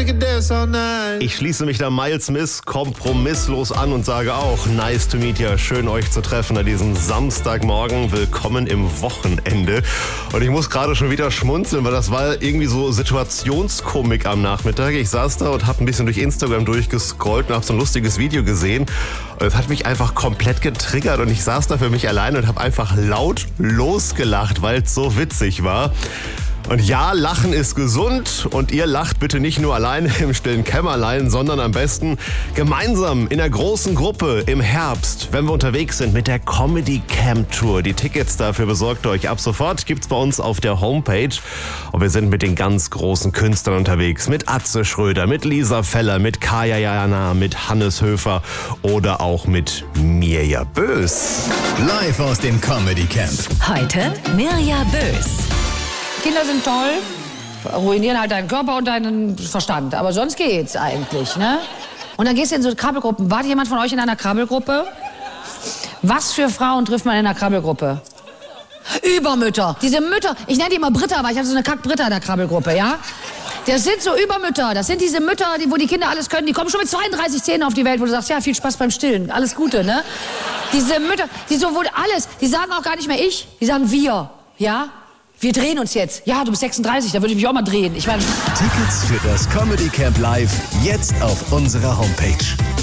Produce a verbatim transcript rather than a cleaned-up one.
Ich schließe mich da Miles Smith kompromisslos an und sage auch, nice to meet you, schön euch zu treffen an diesem Samstagmorgen. Willkommen im Wochenende. Und ich muss gerade schon wieder schmunzeln, weil das war irgendwie so Situationskomik am Nachmittag. Ich saß da und habe ein bisschen durch Instagram durchgescrollt und habe so ein lustiges Video gesehen. Und es hat mich einfach komplett getriggert und ich saß da für mich alleine und habe einfach laut losgelacht, weil es so witzig war. Und ja, Lachen ist gesund und ihr lacht bitte nicht nur alleine im stillen Kämmerlein, sondern am besten gemeinsam in einer großen Gruppe im Herbst, wenn wir unterwegs sind mit der Comedy Camp Tour. Die Tickets dafür besorgt euch ab sofort, gibt's bei uns auf der Homepage. Und wir sind mit den ganz großen Künstlern unterwegs, mit Atze Schröder, mit Lisa Feller, mit Kaya Jana, mit Hannes Höfer oder auch mit Mirja Bös. Live aus dem Comedy Camp. Heute Mirja Bös. Kinder sind toll, ruinieren halt deinen Körper und deinen Verstand. Aber sonst geht's eigentlich, ne? Und dann gehst du in so Krabbelgruppen. War jemand von euch in einer Krabbelgruppe? Was für Frauen trifft man in einer Krabbelgruppe? Übermütter. Diese Mütter, ich nenne die immer Britta, aber ich hatte so eine Kack-Britta in der Krabbelgruppe, ja? Das sind so Übermütter. Das sind diese Mütter, die, wo die Kinder alles können. Die kommen schon mit zweiunddreißig Zähnen auf die Welt, wo du sagst, ja, viel Spaß beim Stillen. Alles Gute, ne? Diese Mütter, die so wohl alles, die sagen auch gar nicht mehr ich, die sagen wir, ja? Wir drehen uns jetzt. Ja, du bist sechsunddreißig, da würde ich mich auch mal drehen. Ich meine... Tickets für das Comedy Camp Live jetzt auf unserer Homepage.